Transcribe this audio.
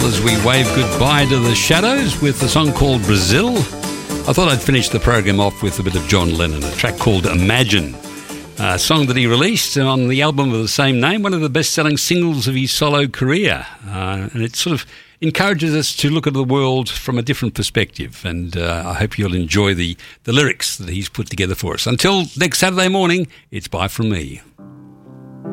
Well, as we wave goodbye to the shadows with a song called Brazil, I thought I'd finish the program off with a bit of John Lennon, a track called Imagine, a song that he released on the album of the same name, one of the best-selling singles of his solo career. And it sort of encourages us to look at the world from a different perspective, and I hope you'll enjoy the lyrics that he's put together for us. Until next Saturday morning, it's bye from me.